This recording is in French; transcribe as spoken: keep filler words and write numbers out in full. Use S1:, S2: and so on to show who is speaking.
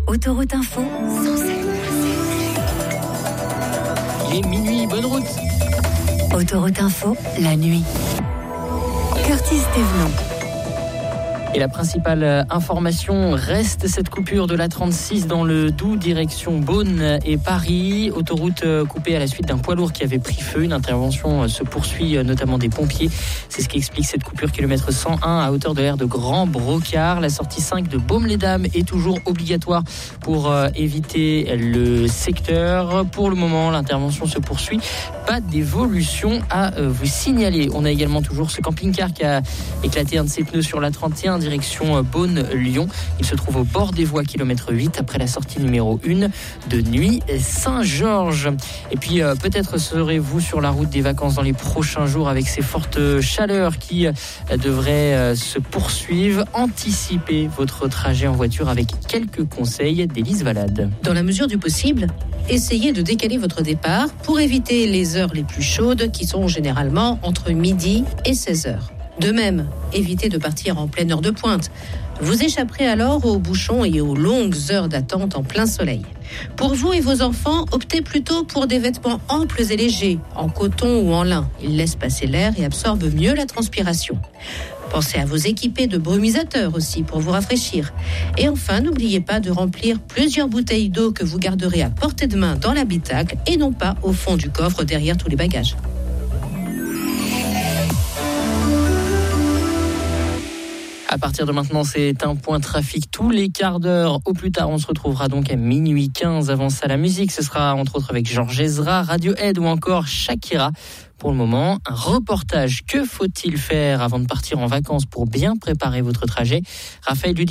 S1: Autoroute Info,
S2: Il est minuit, bonne route.
S1: Autoroute Info, la nuit. Curtis Thévenon.
S2: Et la principale information reste cette coupure de l'A trente-six dans le Doubs, direction Beaune et Paris. Autoroute coupée à la suite d'un poids lourd qui avait pris feu. Une intervention se poursuit, notamment des pompiers. C'est ce qui explique cette coupure kilomètre cent un à hauteur de l'aire de Grand Brocard. La sortie cinq de Baume-les-Dames est toujours obligatoire pour éviter le secteur. Pour le moment, l'intervention se poursuit. Pas d'évolution à vous signaler. On a également toujours ce camping-car qui a éclaté un de ses pneus sur l'A trente et un direction Beaune-Lyon. Il se trouve au bord des voies kilomètre huit après la sortie numéro un de Nuit Saint-Georges. Et puis euh, peut-être serez-vous sur la route des vacances dans les prochains jours avec ces fortes chaleurs qui euh, devraient euh, se poursuivre. Anticipez votre trajet en voiture avec quelques conseils d'Élise Valade.
S3: Dans la mesure du possible, essayez de décaler votre départ pour éviter les heures les plus chaudes qui sont généralement entre midi et seize heures. De même, évitez de partir en pleine heure de pointe. Vous échapperez alors aux bouchons et aux longues heures d'attente en plein soleil. Pour vous et vos enfants, optez plutôt pour des vêtements amples et légers, en coton ou en lin. Ils laissent passer l'air et absorbent mieux la transpiration. Pensez à vous équiper de brumisateurs aussi pour vous rafraîchir. Et enfin, n'oubliez pas de remplir plusieurs bouteilles d'eau que vous garderez à portée de main dans l'habitacle et non pas au fond du coffre derrière tous les bagages.
S2: À partir de maintenant, c'est un point trafic tous les quarts d'heure. Au plus tard, on se retrouvera donc à minuit quinze. Avant ça, la musique, ce sera entre autres avec Georges Ezra, Radiohead ou encore Shakira. Pour le moment, un reportage. Que faut-il faire avant de partir en vacances pour bien préparer votre trajet ? Raphaël Ludy